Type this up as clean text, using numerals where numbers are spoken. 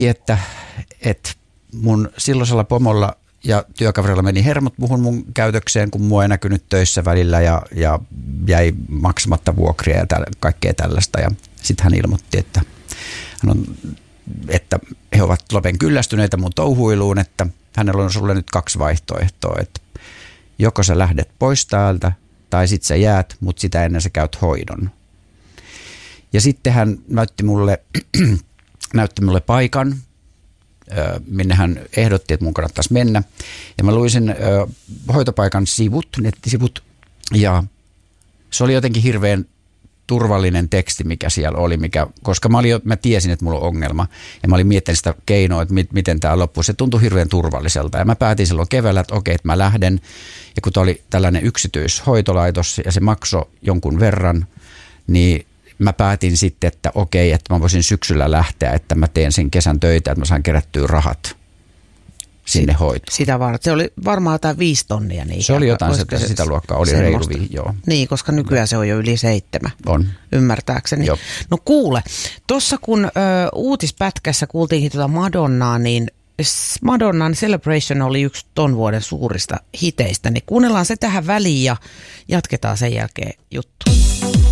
että mun silloisella pomolla ja työkaverilla meni hermot mun käytökseen, kun mua ei näkynyt töissä välillä ja jäi maksamatta vuokria ja kaikkea tällaista. Ja sitten hän ilmoitti, että he ovat lopen kyllästyneitä mun touhuiluun, että hänellä on sulle nyt 2 vaihtoehtoa, että joko sä lähdet pois täältä tai sit sä jäät, mutta sitä ennen sä käyt hoidon. Ja sitten hän näytti mulle paikan, minne hän ehdotti, että mun kannattaisi mennä. Ja mä luin sen hoitopaikan nettisivut, ja se oli jotenkin hirveän turvallinen teksti, mikä siellä oli, koska mä tiesin, että mulla on ongelma, ja mä olin miettinyt sitä keinoa, että miten tämä loppui. Se tuntui hirveän turvalliselta, ja mä päätin silloin keväällä, että okei, että mä lähden, ja kun oli tällainen yksityishoitolaitos, ja se maksoi jonkun verran, niin mä päätin sitten, että okei, että mä voisin syksyllä lähteä, että mä teen sen kesän töitä, että mä saan kerättyä rahat sinne hoitoon. Sitä varten. Se oli varmaan jotain 5 tonnia. Niin se oli jotain sitä luokkaa, oli reilu, joo. Niin, koska nykyään se on jo yli 7. On. Ymmärtääkseni. Joo. No kuule, tuossa kun uutispätkässä kuultiinkin tuota Madonnaa, niin Madonnan Celebration oli yksi ton vuoden suurista hiteistä, niin kuunnellaan se tähän väliin ja jatketaan sen jälkeen juttu.